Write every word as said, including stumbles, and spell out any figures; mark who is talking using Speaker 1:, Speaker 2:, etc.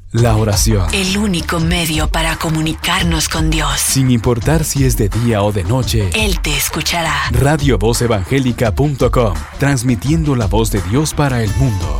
Speaker 1: La oración.
Speaker 2: El único medio para comunicarnos con Dios.
Speaker 1: Sin importar si es de día o de noche,
Speaker 2: Él te escuchará.
Speaker 1: radio voz evangélica punto com, transmitiendo la voz de Dios para el mundo.